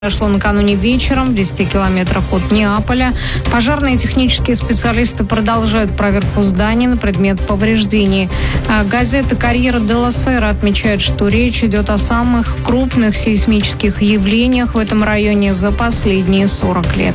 Прошло накануне вечером в 10 километрах от Неаполя. Пожарные и технические специалисты продолжают проверку зданий на предмет повреждений. Газета «Карьера делла Сера» отмечает, что речь идет о самых крупных сейсмических явлениях в этом районе за последние 40 лет.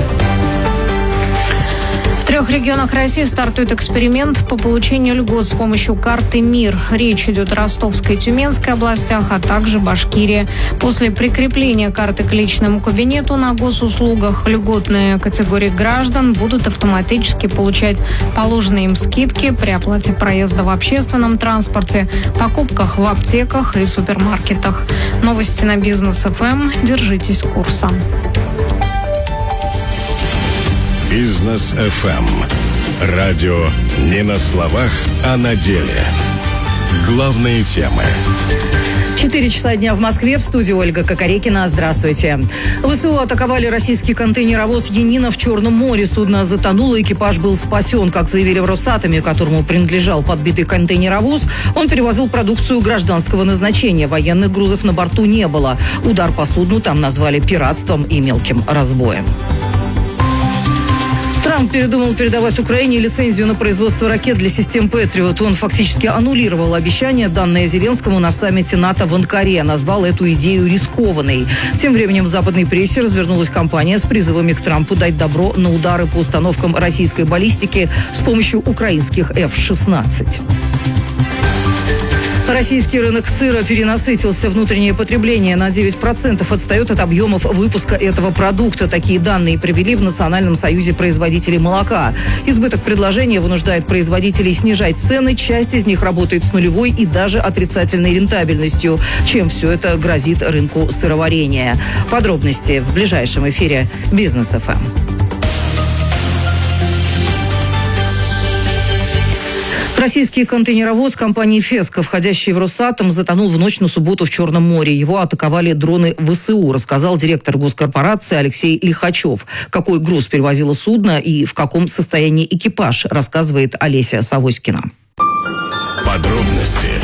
В 3 регионах России стартует эксперимент по получению льгот с помощью карты МИР. Речь идет о Ростовской и Тюменской областях, а также Башкирии. После прикрепления карты к личному кабинету на госуслугах льготные категории граждан будут автоматически получать положенные им скидки при оплате проезда в общественном транспорте, покупках в аптеках и супермаркетах. Новости на Бизнес ФМ. Держитесь курса. Бизнес ФМ. Радио не на словах, а на деле. Главные темы. 4 часа дня в Москве. В студии Ольга Кокорекина. Здравствуйте. ВСУ атаковали российский контейнеровоз «Янина» в Черном море. Судно затонуло, экипаж был спасен. Как заявили в Росатоме, которому принадлежал подбитый контейнеровоз, он перевозил продукцию гражданского назначения. Военных грузов на борту не было. Удар по судну там назвали пиратством и мелким разбоем. Трамп передумал передавать Украине лицензию на производство ракет для систем «Патриот». Он фактически аннулировал обещание, данное Зеленскому на саммите НАТО в Анкаре. Назвал эту идею рискованной. Тем временем в западной прессе развернулась кампания с призывами к Трампу дать добро на удары по установкам российской баллистики с помощью украинских F-16. Российский рынок сыра перенасытился. Внутреннее потребление на 9% отстает от объемов выпуска этого продукта. Такие данные привели в Национальном союзе производителей молока. Избыток предложения вынуждает производителей снижать цены. Часть из них работает с нулевой и даже отрицательной рентабельностью. Чем все это грозит рынку сыроварения? Подробности в ближайшем эфире Бизнес ФМ. Российский контейнеровоз компании «Феска», входящий в Росатом, затонул в ночь на субботу в Черном море. Его атаковали дроны ВСУ, рассказал директор госкорпорации Алексей Лихачев. Какой груз перевозило судно и в каком состоянии экипаж, рассказывает Олеся Савоськина. Подробности.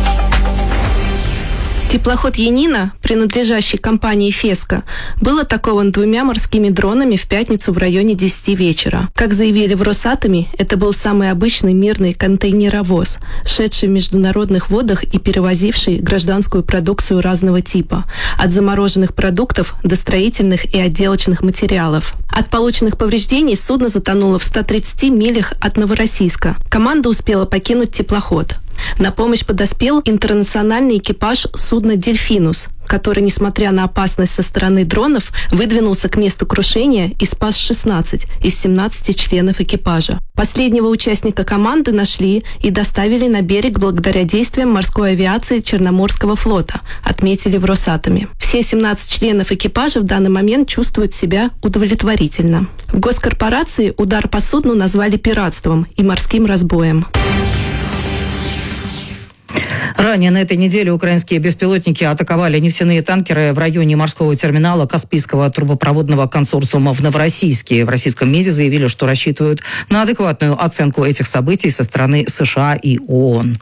Теплоход «Янина», принадлежащий компании «Феска», был атакован 2 морскими дронами в пятницу в районе 10 вечера. Как заявили в Росатоме, это был самый обычный мирный контейнеровоз, шедший в международных водах и перевозивший гражданскую продукцию разного типа, от замороженных продуктов до строительных и отделочных материалов. От полученных повреждений судно затонуло в 130 милях от Новороссийска. Команда успела покинуть теплоход. На помощь подоспел интернациональный экипаж судна «Дельфинус», который, несмотря на опасность со стороны дронов, выдвинулся к месту крушения и спас 16 из 17 членов экипажа. Последнего участника команды нашли и доставили на берег благодаря действиям морской авиации Черноморского флота, отметили в Росатоме. Все 17 членов экипажа в данный момент чувствуют себя удовлетворительно. В госкорпорации удар по судну назвали пиратством и морским разбоем. Ранее на этой неделе украинские беспилотники атаковали нефтяные танкеры в районе морского терминала Каспийского трубопроводного консорциума в Новороссийске. В российском МИДе заявили, что рассчитывают на адекватную оценку этих событий со стороны США и ООН.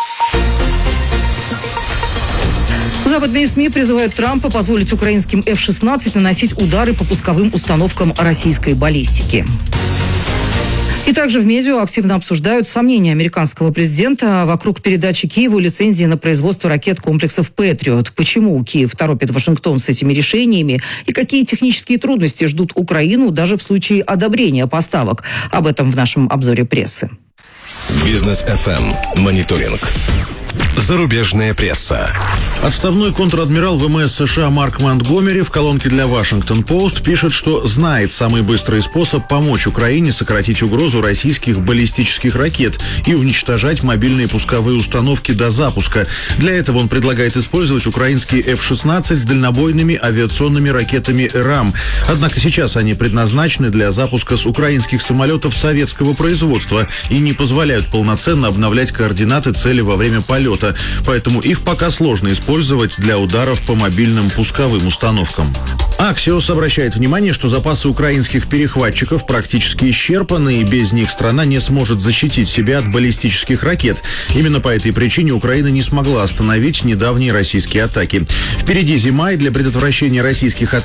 Западные СМИ призывают Трампа позволить украинским F-16 наносить удары по пусковым установкам российской баллистики. И также в медиа активно обсуждают сомнения американского президента вокруг передачи Киеву лицензии на производство ракет комплексов «Патриот». Почему Киев торопит Вашингтон с этими решениями и какие технические трудности ждут Украину даже в случае одобрения поставок? Об этом в нашем обзоре прессы. Бизнес ФМ. Мониторинг. Зарубежная пресса. Отставной контр-адмирал ВМС США Марк Монтгомери в колонке для Washington Post пишет, что знает самый быстрый способ помочь Украине сократить угрозу российских баллистических ракет и уничтожать мобильные пусковые установки до запуска. Для этого он предлагает использовать украинские F-16 с дальнобойными авиационными ракетами РАМ. Однако сейчас они предназначены для запуска с украинских самолетов советского производства и не позволяют полноценно обновлять координаты цели во время полета. Поэтому их пока сложно использовать для ударов по мобильным пусковым установкам. Axios обращает внимание, что запасы украинских перехватчиков практически исчерпаны, и без них страна не сможет защитить себя от баллистических ракет. Именно по этой причине Украина не смогла остановить недавние российские атаки. Впереди зима, и для предотвращения российских атак